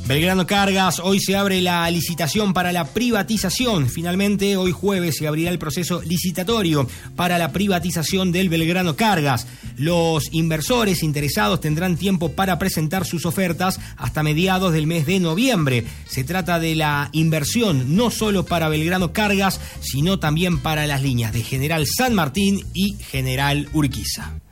Belgrano Cargas, hoy se abre la licitación para la privatización. Finalmente, hoy jueves se abrirá el proceso licitatorio para la privatización del Belgrano Cargas. Los inversores interesados tendrán tiempo para presentar sus ofertas hasta mediados del mes de noviembre. Se trata de la inversión no solo para Belgrano Cargas, sino también para las líneas de General San Martín y General Urquiza.